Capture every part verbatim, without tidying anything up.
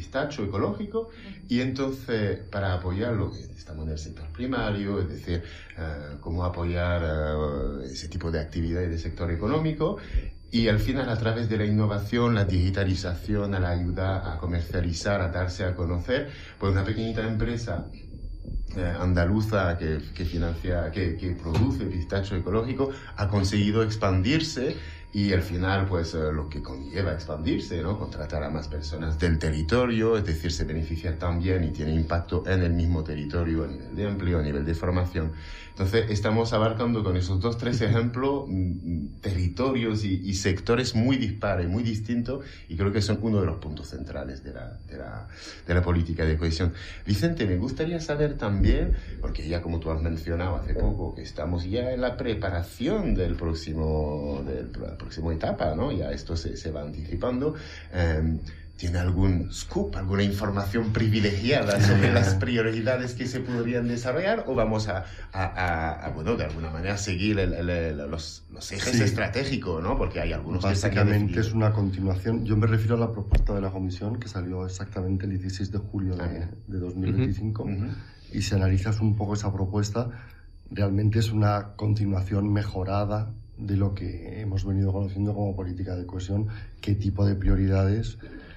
pistacho ecológico, y entonces para apoyarlo, estamos en el sector primario, es decir, uh, cómo apoyar uh, ese tipo de actividades del sector económico, y al final a través de la innovación, la digitalización, a la ayuda a comercializar, a darse a conocer, pues una pequeñita empresa Eh, andaluza que, que financia, que, que produce pistacho ecológico, ha conseguido expandirse, y al final pues eh, lo que conlleva expandirse, ¿no? Contratar a más personas del territorio, es decir, se beneficia también y tiene impacto en el mismo territorio a nivel de empleo, a nivel de formación. Entonces estamos abarcando con esos dos, tres ejemplos mm, territorios y, y sectores muy dispares, muy distintos, y creo que son uno de los puntos centrales de la, de la, de la política de cohesión. Vicente, me gustaría saber también, porque ya como tú has mencionado hace poco, que estamos ya en la preparación del próximo, del, de la próxima etapa, ¿no? Ya esto se, se va anticipando. Eh, ¿Tiene algún scoop, alguna información privilegiada sobre las prioridades que se podrían desarrollar, o vamos a, a, a, a bueno, de alguna manera seguir el, el, el, los, los ejes sí. estratégicos, ¿no? Porque hay algunos Básicamente que es una continuación. Yo me refiero a la propuesta de la Comisión, que salió exactamente el dieciséis de julio de, ah, de dos mil veinticinco, uh-huh. y si analizas un poco esa propuesta, realmente es una continuación mejorada de lo que hemos venido conociendo como política de cohesión, qué tipo de prioridades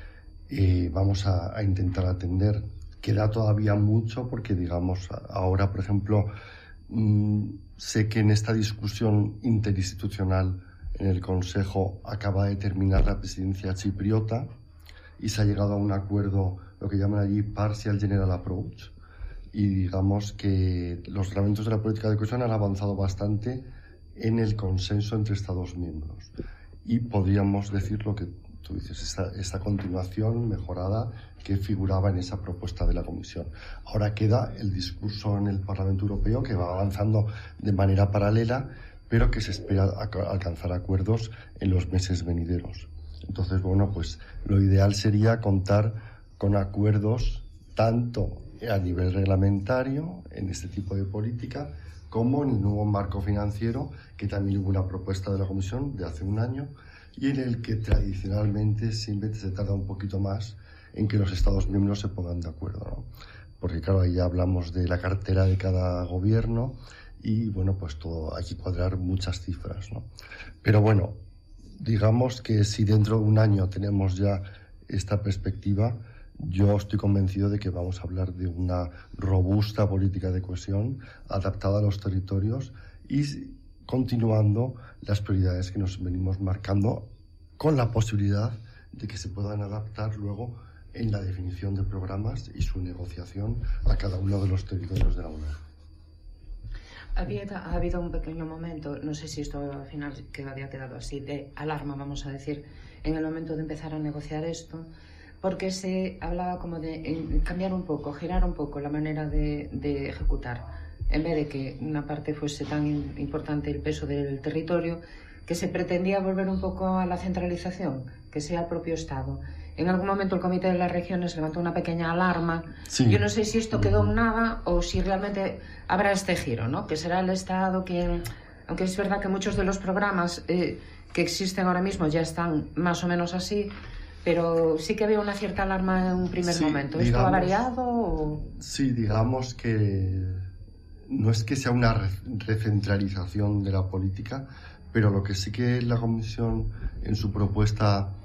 Eh, vamos a, a intentar atender. Queda todavía mucho porque, digamos, ahora, por ejemplo, mmm, sé que en esta discusión interinstitucional en el Consejo acaba de terminar la presidencia chipriota y se ha llegado a un acuerdo, lo que llaman allí Partial General Approach, y digamos que los reglamentos de la política de cohesión han avanzado bastante en el consenso entre Estados miembros, y podríamos decir lo que tú dices, esta, esta continuación mejorada que figuraba en esa propuesta de la Comisión. Ahora queda el discurso en el Parlamento Europeo, que va avanzando de manera paralela, pero que se espera alcanzar acuerdos en los meses venideros. Entonces, bueno, pues lo ideal sería contar con acuerdos tanto a nivel reglamentario en este tipo de política, como en el nuevo marco financiero, que también hubo una propuesta de la Comisión de hace un año, y en el que tradicionalmente siempre se tarda un poquito más en que los Estados miembros se pongan de acuerdo, ¿no? Porque claro, ahí ya hablamos de la cartera de cada gobierno y bueno, pues todo, hay que cuadrar muchas cifras, ¿no? Pero bueno, digamos que si dentro de un año tenemos ya esta perspectiva, yo estoy convencido de que vamos a hablar de una robusta política de cohesión adaptada a los territorios y continuando las prioridades que nos venimos marcando, con la posibilidad de que se puedan adaptar luego en la definición de programas y su negociación a cada uno de los territorios de la Unión. Había, ha habido un pequeño momento, no sé si esto al final que había quedado así, de alarma, vamos a decir, en el momento de empezar a negociar esto, porque se hablaba como de cambiar un poco, girar un poco la manera de, de ejecutar. En vez de que una parte fuese tan importante el peso del territorio, que se pretendía volver un poco a la centralización, que sea el propio Estado. En algún momento el Comité de las Regiones levantó una pequeña alarma. Sí. Yo no sé si esto quedó en nada o si realmente habrá este giro, ¿no? Que será el Estado quien, aunque es verdad que muchos de los programas eh, que existen ahora mismo ya están más o menos así, pero sí que había una cierta alarma en un primer sí, momento. ¿Esto digamos, ha variado? O... Sí, digamos que no es que sea una recentralización de la política, pero lo que sí que la Comisión en su propuesta,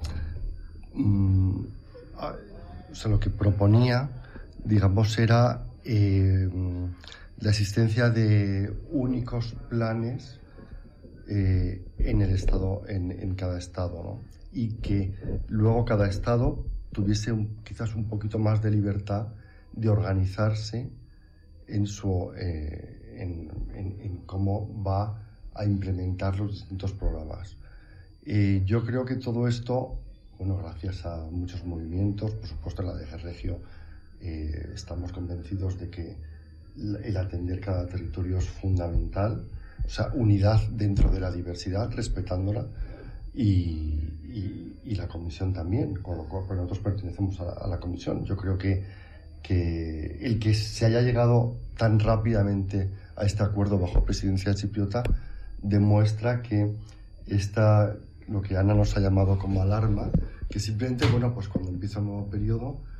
mmm, o sea, lo que proponía, digamos, era eh, la existencia de únicos planes eh, en el estado, en, en cada estado, ¿no? Y que luego cada estado tuviese un, quizás un poquito más de libertad de organizarse en su eh, en, en, en cómo va a implementar los distintos programas. Eh, yo creo que todo esto, bueno, gracias a muchos movimientos, por supuesto en la D G Regio, eh, estamos convencidos de que el atender cada territorio es fundamental, o sea, unidad dentro de la diversidad, respetándola, y, y, y la Comisión también, con lo cual nosotros pertenecemos a, a la Comisión. Yo creo que, que el que se haya llegado tan rápidamente a este acuerdo bajo presidencia chipriota demuestra que esta, lo que Ana nos ha llamado como alarma, que simplemente, bueno, pues cuando empieza un nuevo periodo